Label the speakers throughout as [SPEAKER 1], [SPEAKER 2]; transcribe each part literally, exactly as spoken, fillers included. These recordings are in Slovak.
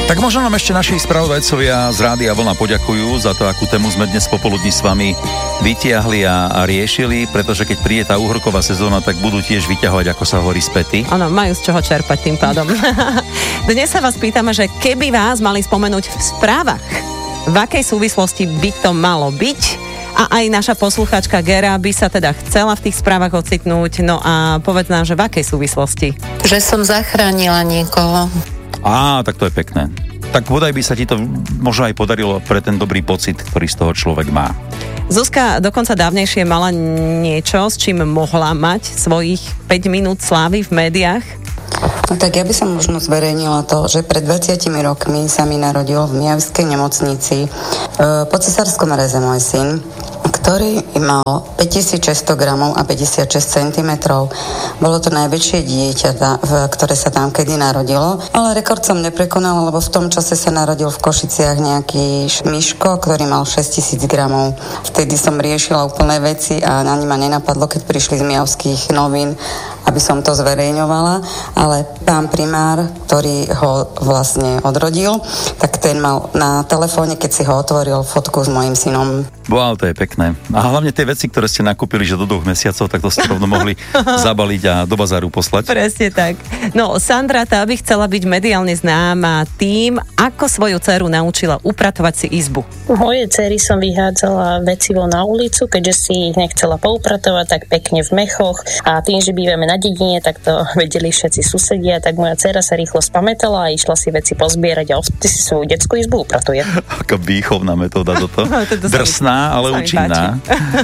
[SPEAKER 1] Tak možno nám ešte naši spravodajcovia z Rádia Vlna poďakujú za to, akú tému sme dnes popoludní s vami vytiahli a, a riešili, pretože keď príde tá úhorková sezóna, tak budú tiež vyťahovať, ako sa hovorí, späty.
[SPEAKER 2] Áno, majú z čoho čerpať tým pádom. Dnes sa vás pýtame, že keby vás mali spomenúť v správach, v akej súvislosti by to malo byť? A aj naša poslucháčka Gera by sa teda chcela v tých správach ocitnúť. No a povedz nám, že v akej súvislosti?
[SPEAKER 3] Že som zachránila niekoho.
[SPEAKER 1] Á, tak to je pekné. Tak bodaj by sa ti to možno aj podarilo pre ten dobrý pocit, ktorý z toho človek má.
[SPEAKER 2] Zuzka dokonca dávnejšie mala niečo, s čím mohla mať svojich päť minút slávy v médiách.
[SPEAKER 4] No tak ja by som možno zverejnila to, že pred dvadsiatimi rokmi sa mi narodil v Mijavskej nemocnici e, po cisárskom reze môj syn, ktorý mal päťtisícšesťsto gramov a päťdesiatšesť centimetrov. Bolo to najväčšie dieťa, ktoré sa tam kedy narodilo, ale rekord som neprekonala, lebo v tom čase sa narodil v Košiciach nejaký Miško, ktorý mal šesťtisíc gramov. Vtedy som riešila úplné veci a ani ma nenapadlo, keď prišli z Mijavských novín, aby som to zverejňovala, ale pán primár, ktorý ho vlastne odrodil, tak ten mal na telefóne, keď si ho otvoril, fotku s mojím synom.
[SPEAKER 1] Wow, to je pekné. A hlavne tie veci, ktoré ste nakúpili, že do dvoch mesiacov, tak to ste rovno mohli zabaliť a do bazáru poslať.
[SPEAKER 2] Presne tak. No, Sandra, tá by chcela byť mediálne známa tým, ako svoju dceru naučila upratovať si izbu.
[SPEAKER 5] Moje dcery som vyhádzala vecivo na ulicu, keďže si ich nechcela poupratovať, tak pekne v mechoch. A tým, že bývame na dedine, tak to vedeli všetci susedia, tak moja dcera sa rýchlo spamätala a išla si veci pozbierať a ty si svoju detskú izbu upratuje.
[SPEAKER 1] Aká výchovná metóda toto. Drsná, ale účinná.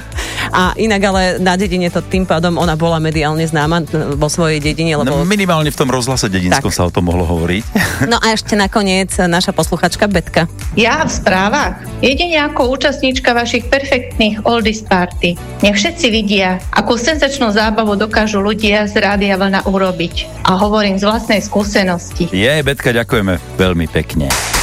[SPEAKER 2] A inak ale na dedine to tým pádom ona bola mediálne známa vo svojej dedine. Lebo...
[SPEAKER 1] No, minimálne v tom rozhlase dedinskom tak sa o tom mohlo hovoriť.
[SPEAKER 2] No a ešte nakoniec naša posluchačka Betka.
[SPEAKER 6] Ja v správach? Jedine ako účastníčka vašich perfektných oldies party. Nech všetci vidia, akú senzačnú zábavu dokážu ľudia z Rádia Vlna urobiť. A hovorím z vlastnej skúsenosti.
[SPEAKER 1] Jej, Betka, ďakujeme veľmi pekne.